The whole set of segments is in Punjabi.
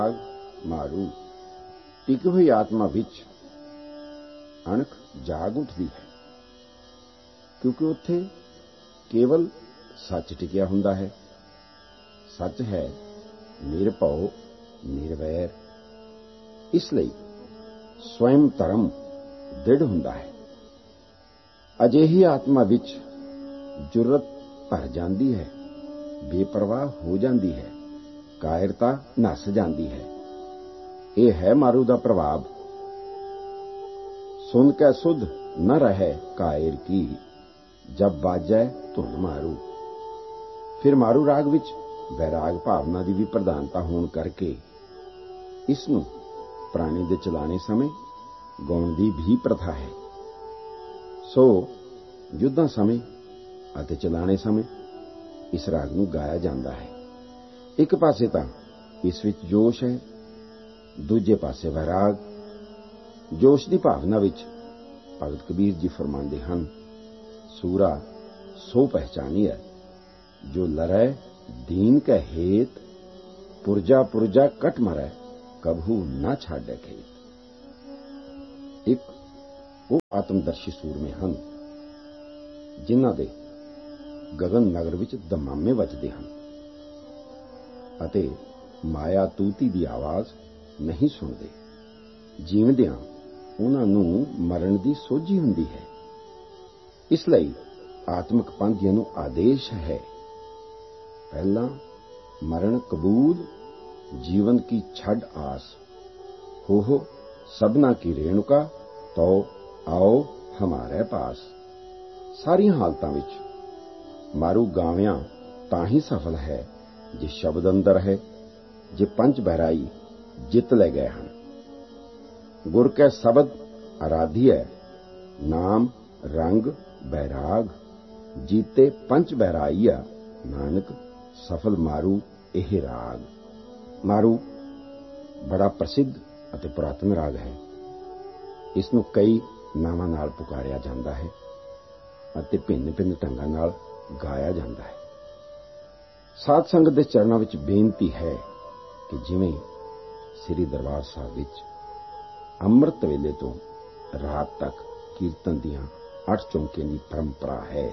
ਮਾਰੂ ਟਿਕੀ ਹੋਈ ਆਤਮਾ ਵਿੱਚ ਅਣਖ ਜਾਗ ਉੱਠਦੀ ਹੈ, ਕਿਉਂਕਿ ਉੱਥੇ ਕੇਵਲ ਸੱਚ ਟਿਕਿਆ ਹੁੰਦਾ ਹੈ। ਸੱਚ ਹੈ ਨਿਰਭਉ ਨਿਰਵੈਰ। ਇਸ ਲਈ ਸਵੈਮ ਧਰਮ ਦ੍ਰਿੜ ਹੁੰਦਾ ਹੈ। ਅਜਿਹੀ ਆਤਮਾ ਵਿੱਚ ਜੁਰਤ ਭਰ ਜਾਂਦੀ ਹੈ, ਬੇਪਰਵਾਹ ਹੋ ਜਾਂਦੀ ਹੈ, ਕਾਇਰਤਾ ਨੱਸ ਜਾਂਦੀ ਹੈ। ਇਹ ਹੈ ਮਾਰੂ ਦਾ ਪ੍ਰਭਾਵ। ਸੁਣ ਕੇ ਸੁਧ ਨ ਰਹੇ ਕਾਇਰ ਕੀ, ਜਬ ਬਾਜੈ ਧੁਨ ਮਾਰੂ। ਫਿਰ ਮਾਰੂ ਰਾਗ ਵਿੱਚ ਵੈਰਾਗ ਭਾਵਨਾ ਦੀ ਵੀ ਪ੍ਰਧਾਨਤਾ ਹੋਣ ਕਰਕੇ ਇਸ ਨੂੰ ਪ੍ਰਾਣੀ ਦੇ ਚਲਾਣੇ ਸਮੇਂ ਗਾਉਣ ਦੀ ਵੀ ਪ੍ਰਥਾ ਹੈ। ਸੋ ਯੁੱਧਾਂ ਸਮੇਂ ਅਤੇ ਚਲਾਣੇ ਸਮੇਂ ਇਸ ਰਾਗ ਨੂੰ ਗਾਇਆ ਜਾਂਦਾ ਹੈ। ਇੱਕ ਪਾਸੇ ਤਾਂ ਇਸ ਵਿੱਚ ਜੋਸ਼ ਹੈ, ਦੂਜੇ ਪਾਸੇ ਵੈਰਾਗ। ਜੋਸ਼ ਦੀ ਭਾਵਨਾ ਵਿੱਚ ਭਗਤ ਕਬੀਰ ਜੀ ਫਰਮਾਉਂਦੇ ਹਨ, ਸੂਰਾ ਸੋ ਪਹਿਚਾਨੀਐ ਜੋ ਲੜੈ ਦੀਨ ਕੈ ਹੇਤ, ਪੁਰਜਾ ਪੁਰਜਾ ਕਟ ਮਰੈ ਕਬਹੂ ਨਾ ਛਾੜੈ ਖੇਤ। ਇੱਕ ਉਹ ਆਤਮਦਰਸ਼ੀ ਸੂਰਮੇ ਹਨ ਜਿਨ੍ਹਾਂ ਦੇ ਗਗਨ ਨਗਰ ਵਿੱਚ ਦਮਾਮੇ ਵੱਜਦੇ ਹਨ ਅਤੇ ਮਾਇਆ ਤੂਤੀ ਦੀ ਆਵਾਜ਼ ਨਹੀਂ ਸੁਣਦੇ। ਜੀਵਦਿਆਂ ਉਹਨਾਂ ਨੂੰ ਮਰਨ ਦੀ ਸੋਝੀ ਹੁੰਦੀ ਹੈ। ਇਸ ਲਈ ਆਤਮਿਕ ਪੰਥੀਆਂ ਨੂੰ ਆਦੇਸ਼ ਹੈ, ਪਹਿਲਾਂ ਮਰਨ ਕਬੂਲ, ਜੀਵਨ ਕੀ ਛੱਡ ਆਸ, ਹੋ ਸਭਨਾ ਕੀ ਰੇਣੁਕਾ, ਤੋ ਆਓ ਹਮਾਰੇ ਪਾਸ। ਸਾਰੀਆਂ ਹਾਲਤਾਂ ਵਿੱਚ ਮਾਰੂ ਗਾਵਿਆਂ ਤਾਂ ਹੀ ਸਫਲ ਹੈ ਜੇ ਸ਼ਬਦ ਅੰਦਰ ਹੈ, ਜੇ ਪੰਜ ਬਹਿਰਾਈ ਜਿੱਤ ਲੈ ਗਏ ਹਨ। ਗੁਰ ਕੈ ਸ਼ਬਦ ਆਰਾਧਿਐ, ਨਾਮ ਰੰਗ ਬੈਰਾਗ, ਜੀਤੇ ਪੰਜ ਬਹਿਰਾਈਆ, ਨਾਨਕ ਸਫਲ ਮਾਰੂ ਇਹ ਰਾਗ। ਮਾਰੂ ਬੜਾ ਪ੍ਰਸਿੱਧ ਅਤੇ ਪੁਰਾਤਨ ਰਾਗ ਹੈ। ਇਸ ਨੂੰ ਕਈ ਨਾਵਾਂ ਨਾਲ ਪੁਕਾਰਿਆ ਜਾਂਦਾ ਹੈ ਅਤੇ ਭਿੰਨ ਭਿੰਨ ਢੰਗਾਂ ਨਾਲ ਗਾਇਆ ਜਾਂਦਾ ਹੈ। ਸਾਧ ਸੰਗਤ ਦੇ ਚਰਨਾਂ ਵਿੱਚ ਬੇਨਤੀ ਹੈ ਕਿ ਜਿਵੇਂ ਸ੍ਰੀ ਦਰਬਾਰ ਸਾਹਿਬ ਵਿੱਚ ਅੰਮ੍ਰਿਤ ਵੇਲੇ ਤੋਂ ਰਾਤ ਤੱਕ ਕੀਰਤਨ ਦੀਆਂ 8 ਚੌਂਕੀਆਂ ਦੀ ਪਰੰਪਰਾ ਹੈ,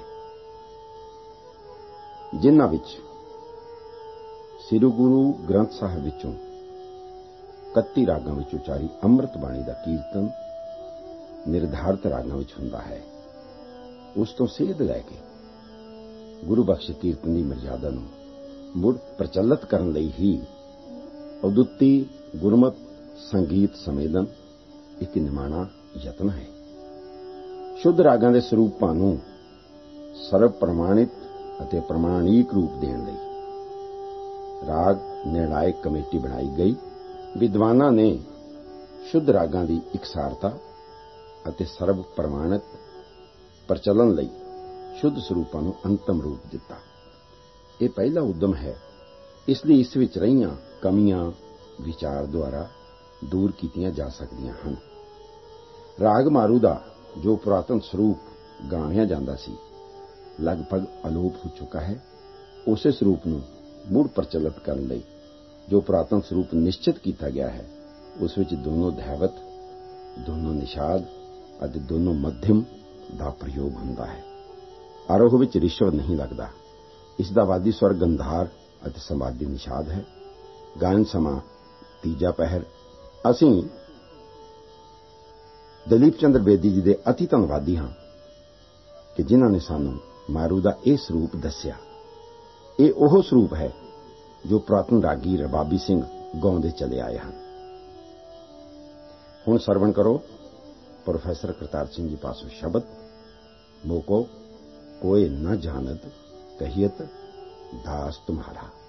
ਜਿਨ੍ਹਾਂ ਵਿੱਚ ਸ੍ਰੀ ਗੁਰੂ ਗ੍ਰੰਥ ਸਾਹਿਬ ਵਿੱਚੋਂ 31 ਰਾਗਾਂ ਵਿੱਚ ਉਚਾਰੀ ਅੰਮ੍ਰਿਤ ਬਾਣੀ ਦਾ ਕੀਰਤਨ ਨਿਰਧਾਰਤ ਰਾਗਾਂ ਵਿੱਚ ਹੁੰਦਾ ਹੈ। ਉਸ ਤੋਂ ਸੇਧ ਲੈ ਕੇ ਗੁਰੂ ਬਖਸ਼ ਕੀਰਤਨ ਦੀ ਮਰਜ਼ਾਦਾ ਨੂੰ ਮੁੜ ਪ੍ਰਚਲਿਤ ਕਰਨ ਲਈ ਹੀ ਉਦੁੱਤੀ ਗੁਰਮਤ ਸੰਗੀਤ ਸੰਮੇਲਨ ਇੱਕ ਨਿਮਾਣਾ ਯਤਨ ਹੈ। ਸ਼ੁੱਧ ਰਾਗਾਂ ਦੇ ਸਰੂਪਾਂ ਨੂੰ ਸਰਵ ਪ੍ਰਮਾਣਿਤ ਅਤੇ ਪ੍ਰਮਾਣਿਕ ਰੂਪ ਦੇਣ ਲਈ ਰਾਗ ਨਿਰਣਾਇਕ ਕਮੇਟੀ ਬਣਾਈ ਗਈ। ਵਿਦਵਾਨਾਂ ਨੇ ਸ਼ੁੱਧ ਰਾਗਾਂ ਦੀ ਇਕਸਾਰਤਾ ਅਤੇ ਸਰਵ ਪ੍ਰਮਾਣਿਤ ਪ੍ਰਚਲਨ ਲਈ ਸ਼ੁੱਧ ਸਰੂਪਾਂ ਨੂੰ ਅੰਤਮ ਰੂਪ ਦਿੱਤਾ। ਇਹ ਪਹਿਲਾ ਉਦਮ ਹੈ, ਇਸ ਲਈ ਇਸ ਵਿੱਚ ਰਹੀਆਂ ਕਮੀਆਂ ਵਿਚਾਰ ਦੁਆਰਾ ਦੂਰ ਕੀਤੀਆਂ ਜਾ ਸਕਦੀਆਂ ਹਨ। ਰਾਗ ਮਾਰੂ ਦਾ ਜੋ ਪੁਰਾਤਨ ਸਰੂਪ ਗਾਇਆ ਜਾਂਦਾ ਸੀ, ਲਗਭਗ ਅਲੋਪ ਹੋ ਚੁੱਕਾ ਹੈ। ਉਸੇ ਸਰੂਪ ਨੂੰ ਮੁੜ ਪ੍ਰਚਲਿਤ ਕਰਨ ਲਈ ਜੋ ਪੁਰਾਤਨ ਸਰੂਪ ਨਿਸ਼ਚਿਤ ਕੀਤਾ ਗਿਆ ਹੈ, ਉਸ ਵਿੱਚ ਦੋਨੋਂ ਧੈਵਤ, ਦੋਨੋਂ ਨਿਸ਼ਾਦ ਅਤੇ ਦੋਨੋਂ ਮੱਧਮ ਦਾ ਪ੍ਰਯੋਗ ਹੁੰਦਾ ਹੈ। ਆਰੋਹ ਵਿੱਚ ਰਿਸ਼ਵ ਨਹੀਂ ਲੱਗਦਾ। ਇਸ ਦਾ ਵਾਦੀ ਸਵਰ ਗੰਧਾਰ ਅਤੇ ਸਮਾਧੀ ਨਿਸ਼ਾਦ ਹੈ। ਗਾਇਨ ਸਮਾਂ ਤੀਜਾ ਪਹਿਰ। ਅਸੀਂ ਦਲੀਪ ਚੰਦਰ ਬੇਦੀ ਜੀ ਦੇ ਅਤੀ ਧੰਨਵਾਦੀ ਹਾਂ ਕਿ ਜਿਨ੍ਹਾਂ ਨੇ ਸਾਨੂੰ ਮਾਰੂ ਦਾ ਇਹ ਸਰੂਪ ਦੱਸਿਆ। ਇਹ ਉਹ ਸਰੂਪ ਹੈ ਜੋ ਪੁਰਾਤਨ ਰਾਗੀ ਰਬਾਬੀ ਸਿੰਘ ਗਾਉਂਦੇ ਚਲੇ ਆਏ ਹਨ। ਹੁਣ ਸਰਵਣ ਕਰੋ ਪ੍ਰੋਫੈਸਰ ਕਰਤਾਰ ਸਿੰਘ ਜੀ ਪਾਸੋਂ ਸ਼ਬਦ, ਮੋਕੋ ਕੋਏ ਨ ਜਾਣਤ ਕਹੀਅਤ ਦਾਸ ਤੁਮਹਾਰਾ।